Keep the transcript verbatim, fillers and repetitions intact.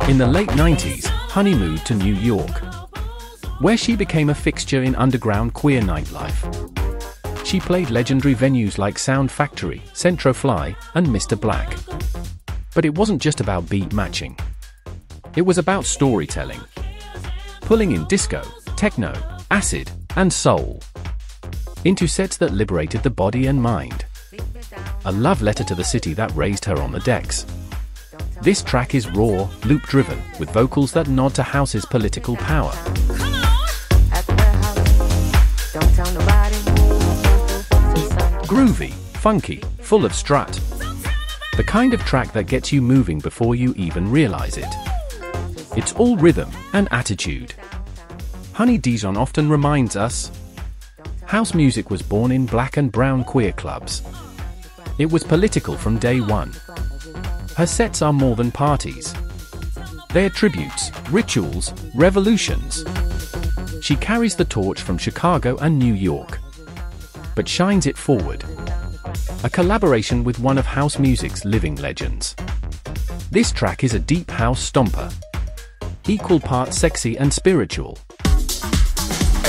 In the late nineties, Honey moved to New York, where she became a fixture in underground queer nightlife. She played legendary venues like Sound Factory, Centro Fly, and Mister Black. But it wasn't just about beat matching. It was about storytelling, pulling in disco, techno, acid, and soul into sets that liberated the body and mind. A love letter to the city that raised her on the decks. This track is raw, loop-driven, with vocals that nod to house's political power. Groovy, funky, full of strut. The kind of track that gets you moving before you even realize it. It's all rhythm and attitude. Honey Dijon often reminds us, house music was born in black and brown queer clubs. It was political from day one. Her sets are more than parties. They are tributes, rituals, revolutions. She carries the torch from Chicago and New York, but shines it forward. A collaboration with one of house music's living legends. This track is a deep house stomper, equal parts sexy and spiritual.